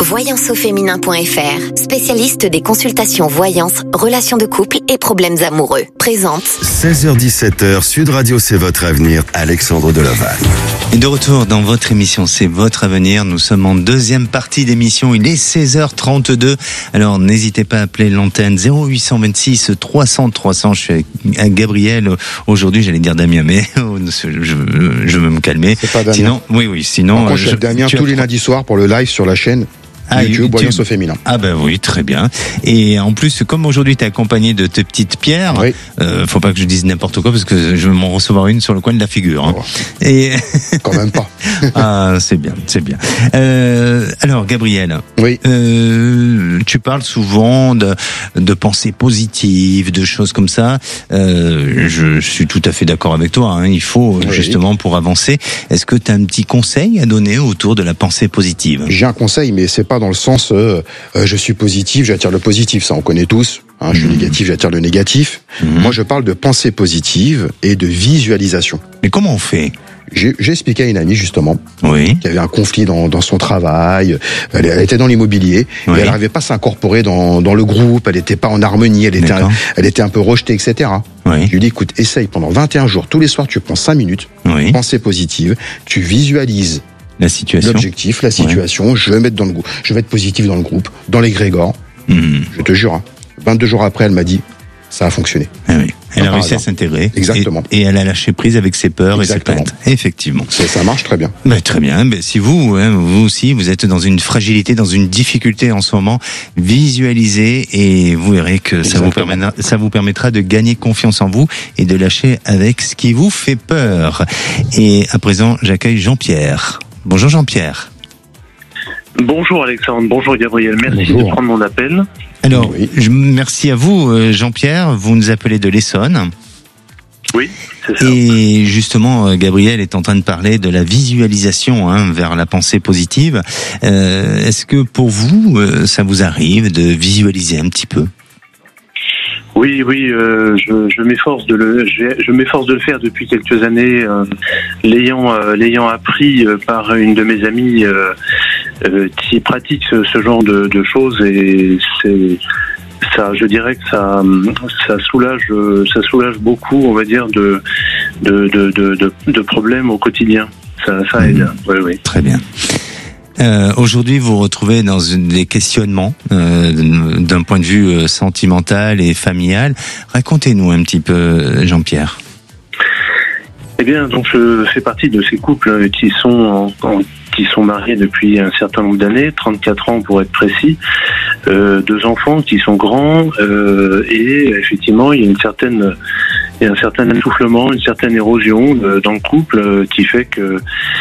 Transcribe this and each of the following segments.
Voyanceauféminin.fr, spécialiste des consultations voyance, relations de couple et problèmes amoureux. Présente 16h-17h, Sud Radio, c'est votre avenir, Alexandre Delaval. Et de retour dans votre émission, c'est votre avenir. Nous sommes en deuxième partie d'émission. Il est 16h32. Alors, n'hésitez pas à appeler l'antenne 0826 300 300. Je suis avec Gabriel. Aujourd'hui, j'allais dire Damien, mais je veux me calmer. C'est pas Damien. Sinon, oui, sinon. Par contre, je suis avec Damien tous les lundis soirs pour le live sur la chaîne YouTube Voyance au féminin. Ah ben oui, très bien. Et en plus, comme aujourd'hui tu es accompagné de tes petites pierres, oui. Faut pas que je dise n'importe quoi parce que je vais m'en recevoir une sur le coin de la figure. Hein. Oh. Et quand même pas. Ah, c'est bien. Alors Gabriel, oui. Tu parles souvent de pensées positives, de choses comme ça. Je suis tout à fait d'accord avec toi. Hein. Il faut justement pour avancer. Est-ce que tu as un petit conseil à donner autour de la pensée positive? J'ai un conseil, mais c'est pas dans le sens je suis positif, j'attire le positif, ça on connaît tous. Hein, je suis négatif, j'attire le négatif. Moi, je parle de pensée positive et de visualisation. Mais comment on fait? J'ai expliqué à une amie justement qui avait un conflit dans son travail. Elle était dans l'immobilier et elle n'arrivait pas à s'incorporer dans le groupe. Elle n'était pas en harmonie. Elle était un peu rejetée, etc. Je lui dis écoute, essaye pendant 21 jours. Tous les soirs, tu prends 5 minutes. Pensée positive. Tu visualises la situation, l'objectif, la situation. Je vais mettre dans le groupe. Je vais être positif dans le groupe, dans l'égrégore. Je te jure. 22 jours après, elle m'a dit ça a fonctionné. Elle a réussi à s'intégrer. Exactement. Et elle a lâché prise avec ses peurs et ses plaintes. Effectivement. Ça marche très bien. Très bien. Si vous aussi, vous êtes dans une fragilité, dans une difficulté en ce moment, visualisez et vous verrez que ça vous permettra de gagner confiance en vous et de lâcher avec ce qui vous fait peur. Et à présent, j'accueille Jean-Pierre. Bonjour Jean-Pierre. Bonjour Alexandre, bonjour Gabriel, merci de prendre mon appel. Alors, merci à vous Jean-Pierre, vous nous appelez de l'Essonne. Oui, c'est ça. Et justement, Gabriel est en train de parler de la visualisation vers la pensée positive. Est-ce que pour vous, ça vous arrive de visualiser un petit peu ? Oui, je m'efforce de le faire depuis quelques années, l'ayant appris par une de mes amies qui pratique ce genre de choses, et c'est ça, je dirais que ça soulage beaucoup, on va dire, de problèmes au quotidien. Ça aide. Oui. Très bien. Aujourd'hui, vous vous retrouvez dans des questionnements d'un point de vue sentimental et familial. Racontez-nous un petit peu, Jean-Pierre. Eh bien, donc je fais partie de ces couples qui sont mariés depuis un certain nombre d'années, 34 ans pour être précis, 2 enfants qui sont grands, et effectivement il y a un certain essoufflement, une certaine érosion dans le couple qui fait que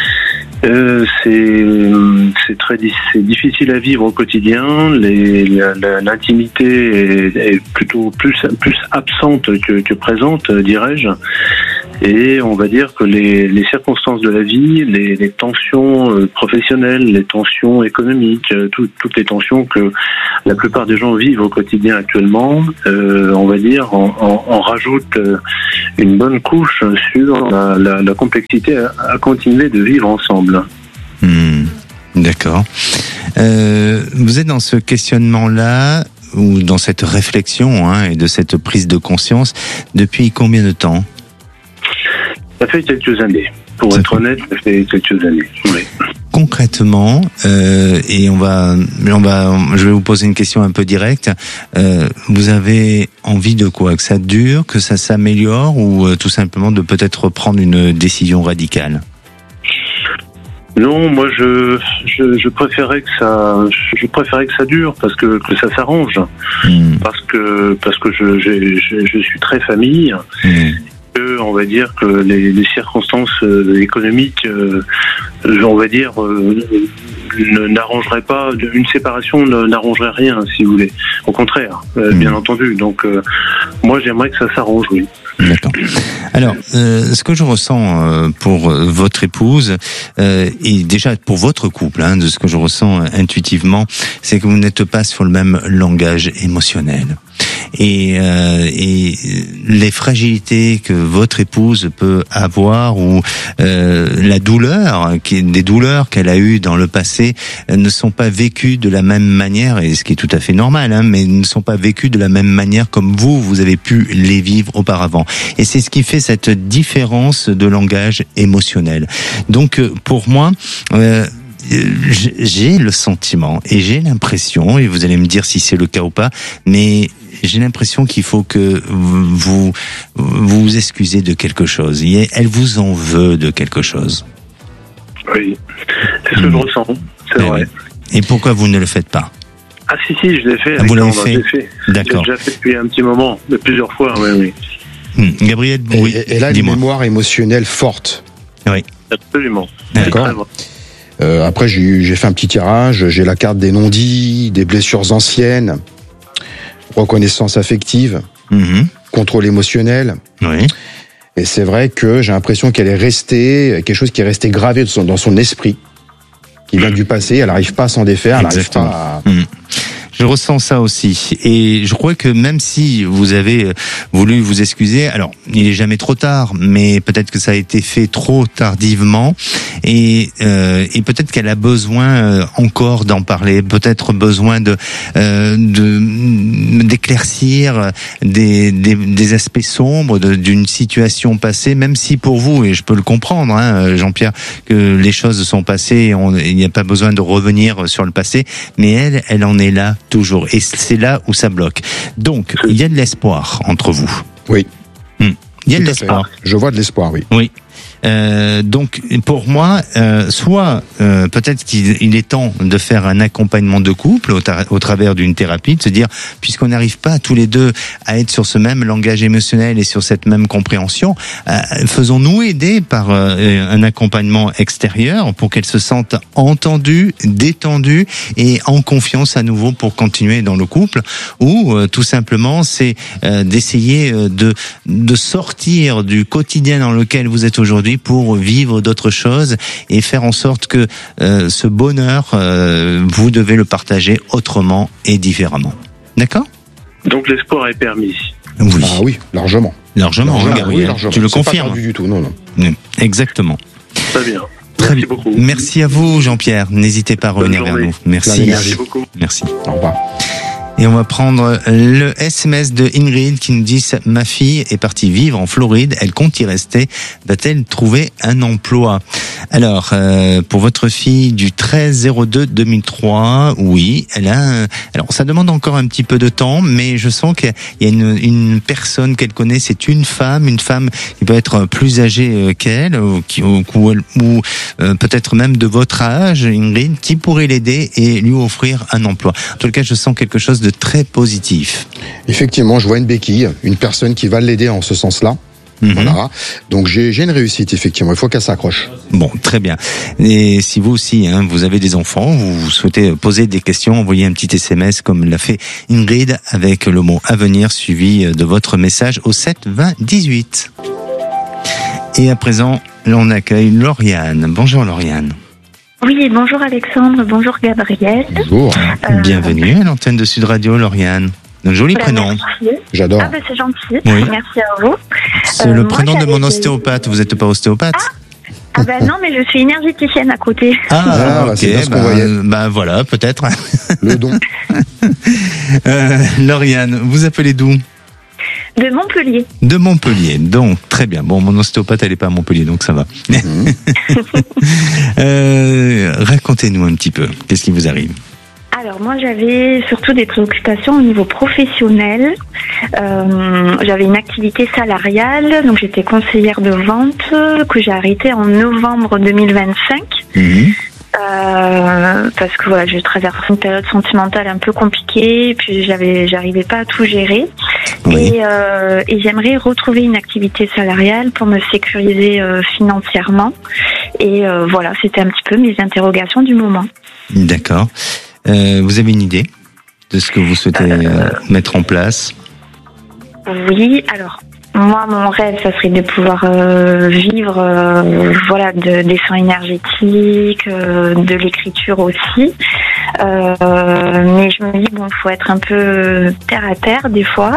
c'est difficile à vivre au quotidien. L'intimité est plutôt plus absente que présente, dirais-je. Et on va dire que les circonstances de la vie, les tensions professionnelles, les tensions économiques, toutes les tensions que la plupart des gens vivent au quotidien actuellement, on va dire, on rajoute une bonne couche sur la complexité à continuer de vivre ensemble. D'accord. Vous êtes dans ce questionnement-là, ou dans cette réflexion et de cette prise de conscience, depuis combien de temps ? Ça fait quelques années. Pour être honnête, ça fait quelques années. Oui. Concrètement, et je vais vous poser une question un peu directe. Vous avez envie de quoi ? Que ça dure, que ça s'améliore, ou tout simplement de peut-être prendre une décision radicale ? Non, moi je préférais que ça dure, parce que ça s'arrange, parce que je suis très famille. On va dire que les circonstances économiques, on va dire, n'arrangeraient pas, une séparation n'arrangerait rien, si vous voulez. Au contraire, bien entendu. Donc, moi, j'aimerais que ça s'arrange, oui. D'accord. Alors, ce que je ressens pour votre épouse, et déjà pour votre couple, de ce que je ressens intuitivement, c'est que vous n'êtes pas sur le même langage émotionnel. et les fragilités que votre épouse peut avoir ou la douleur, des douleurs qu'elle a eues dans le passé ne sont pas vécues de la même manière, et ce qui est tout à fait normal, hein, mais ne sont pas vécues de la même manière comme vous avez pu les vivre auparavant. Et c'est ce qui fait cette différence de langage émotionnel. Donc pour moi, j'ai le sentiment et j'ai l'impression, et vous allez me dire si c'est le cas ou pas, mais j'ai l'impression qu'il faut que vous vous excusez de quelque chose. Elle vous en veut de quelque chose. Oui, c'est ce que je ressens, c'est vrai. Oui. Et pourquoi vous ne le faites pas? Ah si, je l'ai fait. Vous l'avez fait. D'accord. J'ai déjà fait depuis un petit moment, mais plusieurs fois, oui. Gabriel, oui. Et là, une mémoire émotionnelle forte. Oui. Absolument. D'accord. Après, j'ai fait un petit tirage. J'ai la carte des non-dits, des blessures anciennes, reconnaissance affective, contrôle émotionnel. Oui. Et c'est vrai que j'ai l'impression qu'elle est restée, quelque chose qui est resté gravé dans son esprit, qui vient du passé. Elle n'arrive pas à s'en défaire. Elle n'arrive pas à... Je ressens ça aussi, et je crois que même si vous avez voulu vous excuser, alors il est jamais trop tard, mais peut-être que ça a été fait trop tardivement, et peut-être qu'elle a besoin encore d'en parler, peut-être besoin d'éclaircir des aspects sombres d'une situation passée, même si pour vous, et je peux le comprendre, hein, Jean-Pierre, que les choses sont passées, il n'y a pas besoin de revenir sur le passé, mais elle en est là toujours, et c'est là où ça bloque. Donc, il y a de l'espoir entre vous. Oui. Il y a de l'espoir. Je vois de l'espoir, oui. Oui. Donc pour moi, soit peut-être qu'il est temps de faire un accompagnement de couple au travers d'une thérapie, de se dire, puisqu'on n'arrive pas tous les deux à être sur ce même langage émotionnel et sur cette même compréhension, faisons-nous aider par un accompagnement extérieur pour qu'elle se sente entendue, détendue et en confiance à nouveau pour continuer dans le couple, ou tout simplement c'est d'essayer de sortir du quotidien dans lequel vous êtes aujourd'hui pour vivre d'autres choses et faire en sorte que ce bonheur, vous devez le partager autrement et différemment. D'accord ? Donc l'espoir est permis. Oui. Ah oui, largement. Largement, Gabriel. Oui, largement. Tu le confirmes ? Pas perdu du tout, non. Exactement. Très bien. Merci beaucoup. Merci à vous, Jean-Pierre. N'hésitez pas à revenir vers nous. Merci. Merci beaucoup. Merci. Au revoir. Et on va prendre le SMS de Ingrid qui nous dit « Ma fille est partie vivre en Floride, elle compte y rester. Va-t-elle trouver un emploi ?» Alors, pour votre fille du 13-02-2003, oui, elle a... Alors, ça demande encore un petit peu de temps, mais je sens qu'il y a une personne qu'elle connaît, c'est une femme qui peut être plus âgée qu'elle, ou peut-être même de votre âge, Ingrid, qui pourrait l'aider et lui offrir un emploi. En tout cas, je sens quelque chose de très positif. Effectivement, je vois une béquille, une personne qui va l'aider en ce sens-là. Voilà. Donc j'ai une réussite, effectivement. Il faut qu'elle s'accroche. Bon, très bien. Et si vous aussi, vous avez des enfants, vous souhaitez poser des questions, envoyez un petit SMS comme l'a fait Ingrid avec le mot à venir suivi de votre message au 7 20 18. Et à présent, on accueille Lauriane. Bonjour Lauriane. Oui, bonjour Alexandre, bonjour Gabriel. Bonjour. Bienvenue à l'antenne de Sud Radio, Lauriane. Un joli prénom. Merci. J'adore. Ah c'est gentil. Oui. Merci à vous. C'est le prénom de mon ostéopathe. Vous n'êtes pas ostéopathe ? Ah non, mais je suis énergéticienne à côté. Ok. C'est ce qu'on voyait. Voilà, peut-être. Le don. Lauriane, vous appelez d'où ? De Montpellier. De Montpellier, donc très bien. Bon, mon ostéopathe, elle n'est pas à Montpellier, donc ça va. Racontez-nous un petit peu, qu'est-ce qui vous arrive ? Alors moi j'avais surtout des préoccupations au niveau professionnel. J'avais une activité salariale, donc j'étais conseillère de vente que j'ai arrêtée en novembre 2025. Parce que voilà, je traverse une période sentimentale un peu compliquée, et puis j'arrivais pas à tout gérer. Oui. Et j'aimerais retrouver une activité salariale pour me sécuriser financièrement. Et voilà, c'était un petit peu mes interrogations du moment. D'accord. Vous avez une idée de ce que vous souhaitez mettre en place ? Oui, alors moi mon rêve ça serait de pouvoir vivre des soins énergétiques, de l'écriture aussi. Mais je me dis bon, faut être un peu terre à terre des fois.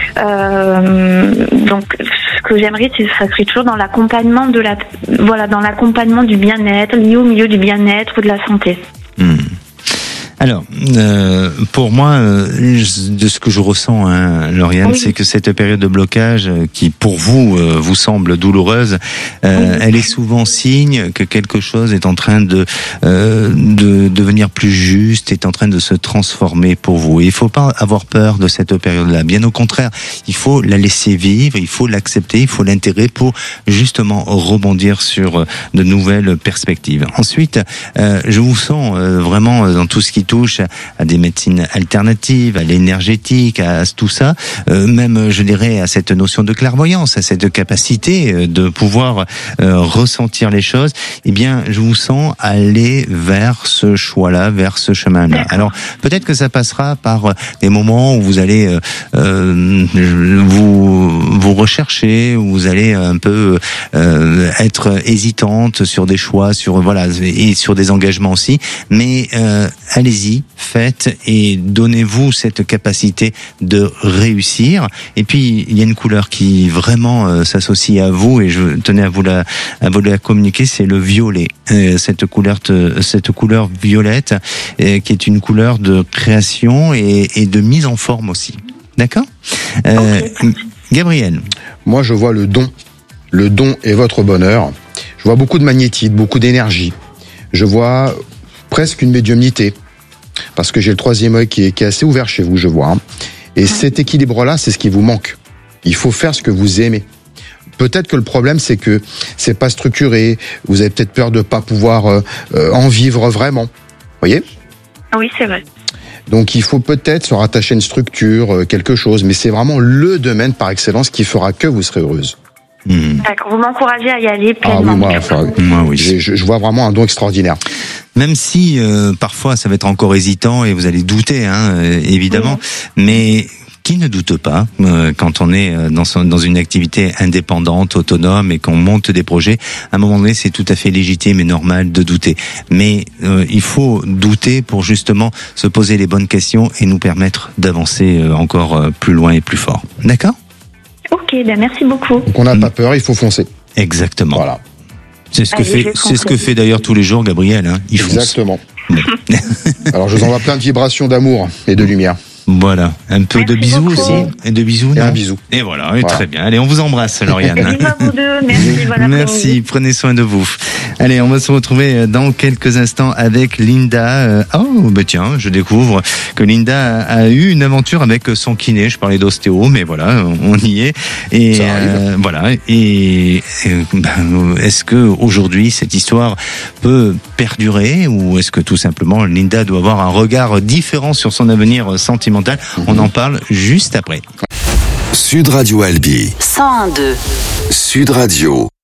Donc ce que j'aimerais, ça serait toujours dans l'accompagnement dans l'accompagnement du bien-être, lié au milieu du bien-être ou de la santé. Alors, pour moi, de ce que je ressens, hein, Lauriane, c'est que cette période de blocage, qui pour vous vous semble douloureuse, elle est souvent signe que quelque chose est en train de devenir plus juste, est en train de se transformer pour vous. Et il faut pas avoir peur de cette période-là. Bien au contraire, il faut la laisser vivre, il faut l'accepter, il faut l'intégrer pour justement rebondir sur de nouvelles perspectives. Ensuite, je vous sens vraiment dans tout ce qui touche à des médecines alternatives, à l'énergétique, à tout ça, même je dirais à cette notion de clairvoyance, à cette capacité de pouvoir ressentir les choses. Eh bien, je vous sens aller vers ce choix-là, vers ce chemin-là. Alors, peut-être que ça passera par des moments où vous allez vous rechercher, où vous allez un peu être hésitante sur des choix, sur et sur des engagements aussi. Mais allez-y, faites et donnez-vous cette capacité de réussir. Et puis il y a une couleur qui vraiment s'associe à vous et je tenais à vous la communiquer, c'est le violet. Cette couleur violette qui est une couleur de création et de mise en forme aussi. D'accord ? Gabriel. Moi je vois le don. Le don est votre bonheur. Je vois beaucoup de magnétisme, beaucoup d'énergie. Je vois presque une médiumnité. Parce que j'ai le troisième œil qui est assez ouvert chez vous, je vois. Et cet équilibre-là, c'est ce qui vous manque. Il faut faire ce que vous aimez. Peut-être que le problème, c'est que c'est pas structuré. Vous avez peut-être peur de pas pouvoir en vivre vraiment. Voyez ? Oui, c'est vrai. Donc il faut peut-être se rattacher à une structure, quelque chose. Mais c'est vraiment le domaine par excellence qui fera que vous serez heureuse. D'accord, vous m'encouragez à y aller pleinement. Moi, oui. Je vois vraiment un don extraordinaire. Même si parfois ça va être encore hésitant et vous allez douter, évidemment, mais qui ne doute pas quand on est dans une activité indépendante, autonome et qu'on monte des projets. À un moment donné, c'est tout à fait légitime et normal de douter. Mais il faut douter pour justement se poser les bonnes questions et nous permettre d'avancer encore plus loin et plus fort. D'accord ? Ok, merci beaucoup. Donc on n'a pas peur, il faut foncer. Exactement. Voilà. C'est ce que fait d'ailleurs tous les jours Gabriel. Il fonce. Exactement. Alors je vous envoie plein de vibrations d'amour et de lumière. Voilà, un peu de bisous beaucoup. aussi. Et de bisous, et non ? un bisou. Et voilà, très bien. Allez, on vous embrasse, Lauriane. Bisous à vous deux, merci, bon après-midi. Merci, prenez soin de vous. Allez, on va se retrouver dans quelques instants avec Linda. Tiens, je découvre que Linda a eu une aventure avec son kiné. Je parlais d'ostéo, mais voilà, on y est. Et voilà. Et est-ce que aujourd'hui cette histoire peut perdurer ou est-ce que tout simplement Linda doit avoir un regard différent sur son avenir sentimental ? On en parle juste après. Sud Radio Albi. 101.2. Sud Radio.